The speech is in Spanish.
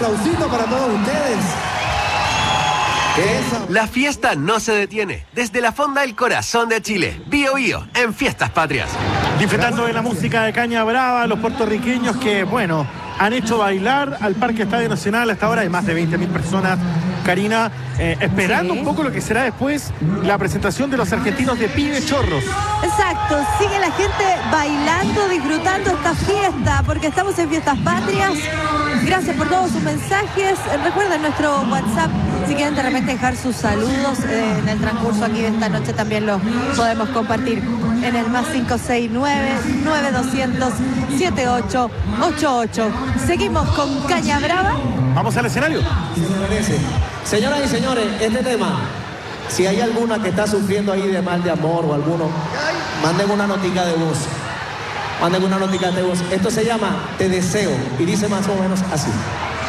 aplausito para todos ustedes. La fiesta no se detiene. Desde la Fonda del Corazón de Chile, Bío Bío, en Fiestas Patrias. Disfrutando de la música de Caña Brava, los puertorriqueños que, bueno, han hecho bailar al Parque Estadio Nacional. Hasta ahora hay más de 20.000 personas, Karina, esperando un poco lo que será después la presentación de los argentinos de Pibe Chorros. Exacto, sigue la gente bailando, disfrutando esta fiesta, porque estamos en Fiestas Patrias. Gracias por todos sus mensajes. Recuerden nuestro WhatsApp, si quieren de repente dejar sus saludos en el transcurso aquí de esta noche, también los podemos compartir en el más 569-9200-7888. Seguimos con Caña Brava. Vamos al escenario. Señoras y señores, este tema, si hay alguna que está sufriendo ahí de mal de amor o alguno, manden una notica de voz. Manden una notica de voz. Esto se llama Te Deseo y dice más o menos así.